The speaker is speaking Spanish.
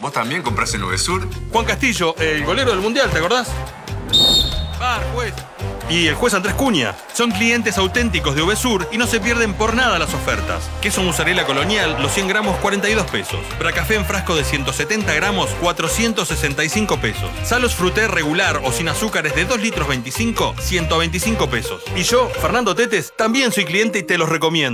¿Vos también compras en Uvesur? Juan Castillo, el golero del Mundial, ¿te acordás? Juez. Y el juez Andrés Cunha. Son clientes auténticos de Uvesur y no se pierden por nada las ofertas. Queso mozzarella colonial, los 100 gramos, 42 pesos. Bracafé en frasco de 170 gramos, 465 pesos. Salos fruté regular o sin azúcares de 2 litros 25, 125 pesos. Y yo, Fernando Tetes, también soy cliente y te los recomiendo.